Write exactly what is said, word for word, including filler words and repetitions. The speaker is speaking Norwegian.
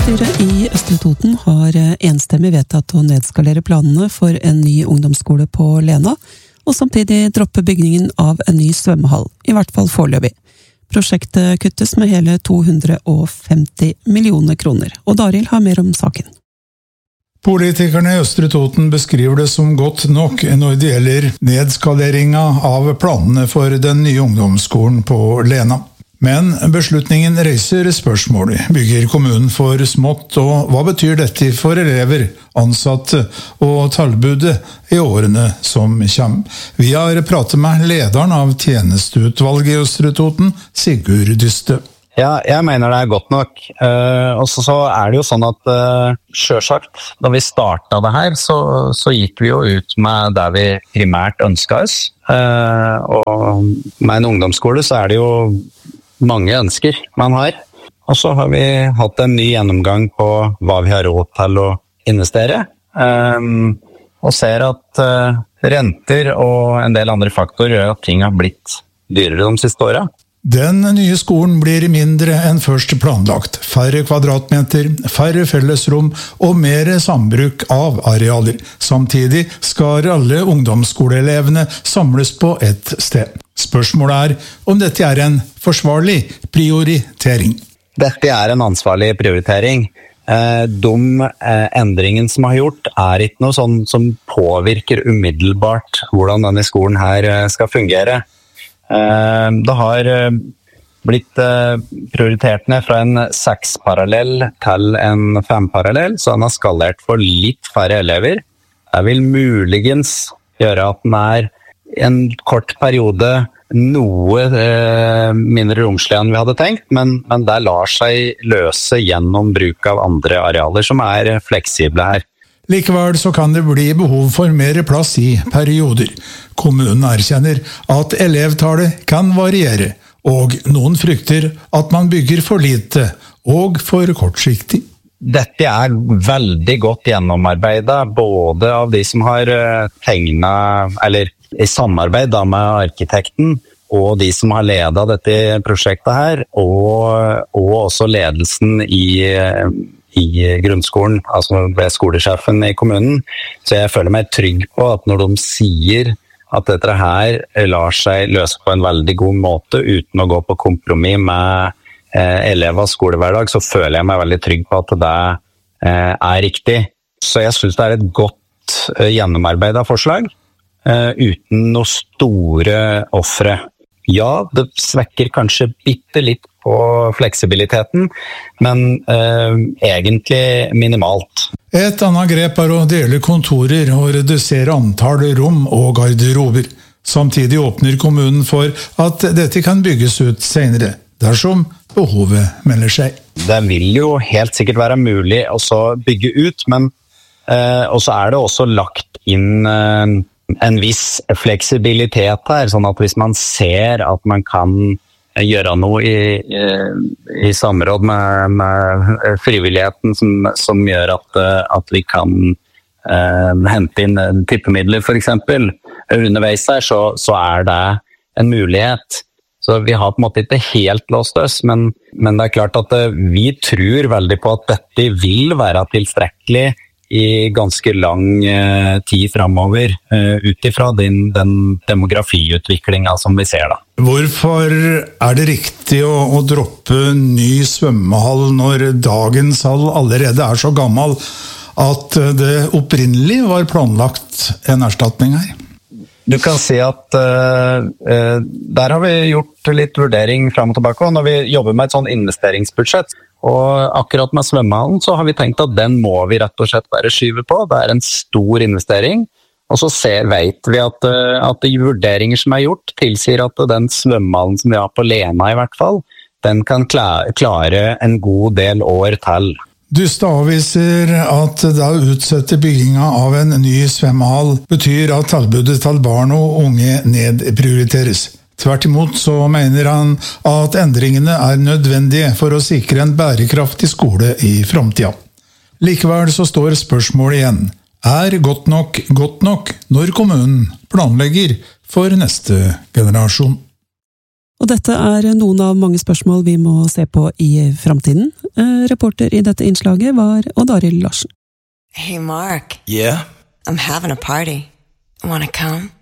Styret i Østre Toten har enstemmig vedtatt å nedskalere planene for en ny ungdomsskole på Lena, og samtidig droppe byggingen av en ny svømmehall, i hvert fall foreløpig. Prosjektet kuttes med hele to hundre og femti millioner kroner, og Daril har mer om saken. Politikerne i Østre Toten beskriver det som godt nok når det gjelder nedskaleringa av planene for den nye ungdomsskolen på Lena. Men beslutningen reiser spørsmål. Bygger kommunen for smått, og hva betyr dette for elever, ansatte og tilbudet i årene som kommer? Vi har pratet med lederen av tjenesteutvalget i Østre Toten, Sigurd Dyste. Ja, jeg mener det er godt nok. Uh, og så, så er det jo sånn at uh, selvsagt, da vi startet det her, så, så gikk vi jo ut med det vi primært ønsket oss. Uh, og med en ungdomsskole så er det jo mange ønsker man har. Og så har vi hatt en ny gjennomgang på hva vi har råd til å investere. Um, og ser at uh, renter og en del andre faktorer gjør at ting har blitt dyrere de siste årene. Den nye skolen blir mindre enn først planlagt. Færre kvadratmeter, færre fellesrom og mer sambruk av arealer. Samtidig skal alle ungdomsskoleelevene samles på ett sted. Spørsmålet er om dette er en forsvarlig prioritering. Dette er en ansvarlig prioritering. De endringene som har gjort er ikke noe sånn som påvirker umiddelbart hvordan denne skolen her skal fungere. Det har blitt prioritert ned fra en seks-parallell til en fem-parallell, så den har skalert for litt færre elever. Det vil muligens gjøre at den er en kort periode noe eh, mindre romslig enn vi hadde tenkt, men, men det lar seg løse gjennom bruk av andre arealer som er fleksible her. Likevel så kan det bli behov for mer plass i perioder. Kommunen erkjenner at elevtallet kan variere, og noen frykter at man bygger for lite og for kortsiktig. Dette er veldig godt gjennomarbeidet, både av de som har tegnet, eller i samarbeid da med arkitekten, og de som har ledet dette prosjektet her, og, og også ledelsen i, i grunnskolen, altså ved skolesjefen i kommunen. Så jeg føler meg trygg på at når de sier at dette her lar seg løse på en veldig god måte, uten å gå på kompromiss med eh, elevers skolehverdag, så føler jeg meg veldig trygg på at det eh, er riktig. Så jeg synes det er et godt eh, gjennomarbeidet forslag, Uh, uten noe store offre. Ja, det svekker kanskje bitte litt på fleksibiliteten, men uh, egentlig minimalt. Et annet grep er å dele kontorer og redusere antall rom og garderober. Samtidig åpner kommunen for at dette kan bygges ut senere, dersom behovet melder seg. Det vil jo helt sikkert være mulig å bygge ut, men uh, også er det også lagt inn uh, en viss fleksibilitet her, sånn at hvis man ser at man kan gjøre noe i, i, i samråd med, med frivilligheten som, som gjør at, at vi kan eh, hente inn tippemidler for eksempel underveis her, så, så er det en mulighet. Så vi har på en måte ikke helt låst oss, men, men det er klart at vi tror veldig på at dette vil være tilstrekkelig i ganske lang uh, tid fremover, uh, utifra den, den demografiutviklingen som vi ser da. Hvorfor er det riktig å, å droppe ny svømmehall når dagens hall allerede er så gammel at det opprinnelig var planlagt en erstatning her? Du kan si at uh, uh, der har vi gjort litt vurdering frem og tilbake, og når vi jobber med et sånn investeringsbudsjett, og akkurat med svømmehallen så har vi tenkt at den må vi rett og slett bare skyve på. Det er en stor investering, og så ser, vet vi at, at de vurderinger som er gjort tilsier at den svømmehallen som vi har på Lena i hvert fall, den kan klare, klare en god del år til. Dyste avviser at da å utsette bygginga av en ny svømmehall betyr at tilbudet til barn og unge nedprioriteres. Tvert imot så mener han at endringene er nødvendige for å sikre en bærekraftig skole i fremtiden. Likevel så står spørsmålet igjen. Er godt nok godt nok når kommunen planlegger for neste generasjon? Og dette er noen av mange spørsmål vi må se på i fremtiden. Reporter i dette innslaget var Odd Arild Larsen. Hey Mark. Yeah? I'm having a party. Wanna come?